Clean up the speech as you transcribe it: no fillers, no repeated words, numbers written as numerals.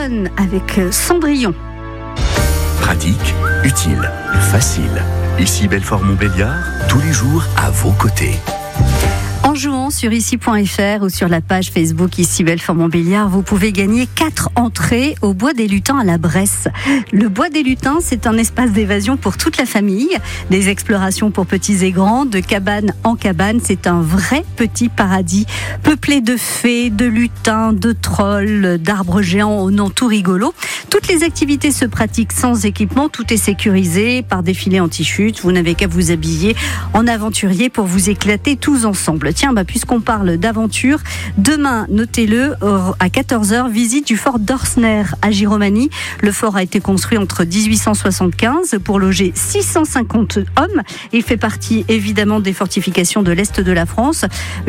Fun avec Cendrillon. Pratique, utile, facile. Ici Belfort-Montbéliard, tous les jours à vos côtés. En jouant sur ici.fr ou sur la page Facebook Ici Belfort-Montbéliard, vous pouvez gagner 4 entrées au Bois des Lutins à la Bresse. Le Bois des Lutins, c'est un espace d'évasion pour toute la famille. Des explorations pour petits et grands, de cabane en cabane. C'est un vrai petit paradis, peuplé de fées, de lutins, de trolls, d'arbres géants au nom tout rigolo. Toutes les activités se pratiquent sans équipement. Tout est sécurisé par des filets anti-chute. Vous n'avez qu'à vous habiller en aventurier pour vous éclater tous ensemble. Tiens, puisqu'on parle d'aventure, demain, notez-le, à 14h, visite du fort d'Orsner à Giromagny. Le fort a été construit entre 1875 pour loger 650 hommes. Il fait partie évidemment des fortifications de l'Est de la France.